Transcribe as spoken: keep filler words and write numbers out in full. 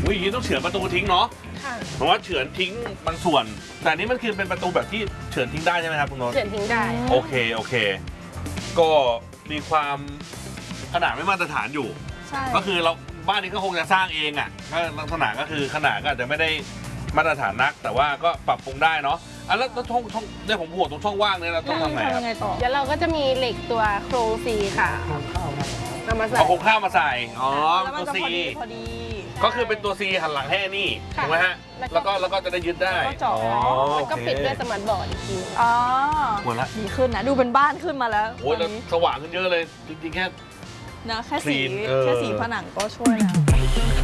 อุ้ยอย่างนี้ต้องเฉือนประตูทิ้งเนาะค่ะเพราะว่าเฉือนทิ้งบางส่วนแต่นี้มันคือเป็นประตูแบบที่เฉือนทิ้งได้ใช่ไหมครับคุณนนท์เฉือนทิ้งได้โอเคโอเค ก็มีความขนาดไม่มาตรฐานอยู่ใช่ก็คือเราบ้านนี้ก็คงจะสร้างเองอ่ะก็ลักษณะก็คือขนาดก็อาจจะไม่ได้มาตรฐานนัก แต่ว่าก็ปรับปรุงได้เนาะอ่ะแล้วช่องช่องเนี่ยผมหัวตรงช่องว่างเนี่ยเราต้องทำไงคทำรับยังไงต่อเดี๋ยวเราก็จะมีเหล็กตัวโครงซีค่ะเอามาใส่เอาโครงข้าวมาใส่อ๋อแล้วมันตัวจะซีพอดีพอดีก็คือเป็นตัวซีหันหลังให้นี่ถูกไหมฮะแล้วก็แล้วก็จะได้ยึดได้แล้วก็เจาะอ๋อแล้วก็โอเคปิดด้วยสมาร์ทบอร์ดอีกทีอ๋อหมดละดีขึ้นนะ ดูเป็นบ้านขึ้นมาแล้วโอ้ยตแล้อวนนี้สว่างขึ้นเยอะเลยจริงๆแค่นะแค่สี clean เออแค่สีผนังก็ช่วยแล้ว